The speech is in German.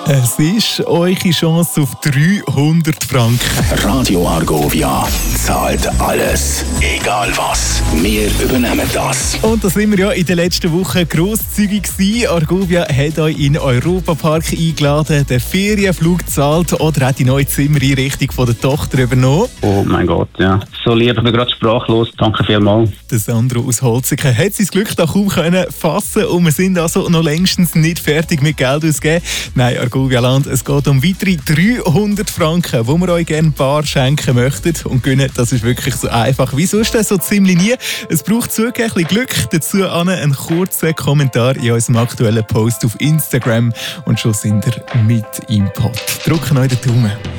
Es ist eure Chance auf 300 Franken. Radio Argovia zahlt alles, egal was. Wir übernehmen das. Und da sind wir ja in den letzten Wochen grosszügig gewesen. Argovia hat euch in den Europapark eingeladen, den Ferienflug gezahlt oder hat die neue Zimmereinrichtung von der Tochter übernommen. Oh mein Gott, ja. So lieb, ich bin gerade sprachlos. Danke vielmals. Der Sandro aus Holziken hat sein Glück da kaum fassen und wir sind also noch längstens nicht fertig mit Geld ausgeben. Nein, Argovia Land, es geht um weitere 300 Franken, die wir euch gerne bar schenken möchten. Und gönnen, das ist wirklich so einfach wie sonst so ziemlich nie. Es braucht zugegeben ein bisschen Glück. Dazu einen kurzen Kommentar in unserem aktuellen Post auf Instagram. Und schon sind ihr mit im Pot. Drücken euch den Daumen.